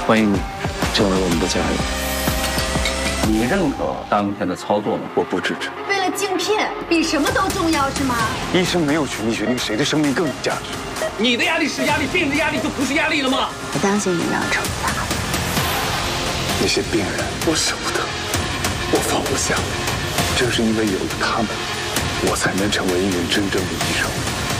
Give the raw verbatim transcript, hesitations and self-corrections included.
欢迎你成为我们的家人。你认可当前的操作吗？ 我不支持。 为了镜片，比什么都重要是吗？ 医生没有权利决定谁的生命更有价值。 你的压力是压力，病人的压力就不是压力了吗？ 我当心你要惩罚那些病人，我舍不得，我放不下。正是因为有了他们，我才能成为一名真正的医生。